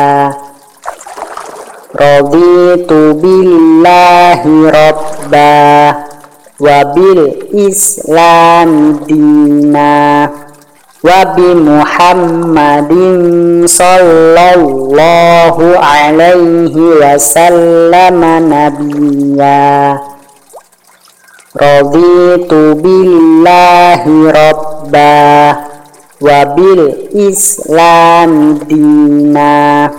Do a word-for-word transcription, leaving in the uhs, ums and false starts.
Raditu billahi rabba wa bil islam dina wa bi Muhammadin sallallahu alaihi wasallam nabiyya. Raditu billahi rabba wa bil islam dina